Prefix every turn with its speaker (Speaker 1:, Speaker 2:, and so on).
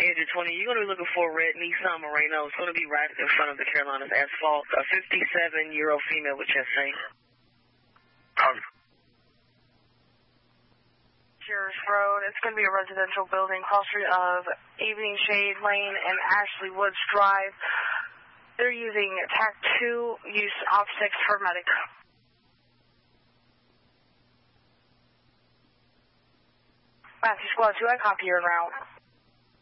Speaker 1: 820. You're going to be looking for a red Nissan Murano. It's going to be right in front of the Carolinas Asphalt. A 57-year-old female with chest pain.
Speaker 2: Cheers Road. It's going to be a residential building, cross street of Evening Shade Lane and Ashley Woods Drive. They're using TAC 2, use OPSEX for medic. Matthew Squad 2, I copy your route.